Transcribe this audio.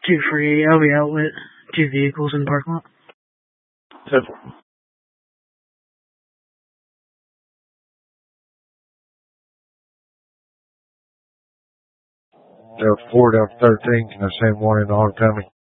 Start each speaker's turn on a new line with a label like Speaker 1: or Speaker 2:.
Speaker 1: 248, I'll be out with 2 vehicles in the parking lot.
Speaker 2: 10-4.
Speaker 3: Delta 4, Delta 13, can I send one in the oncoming?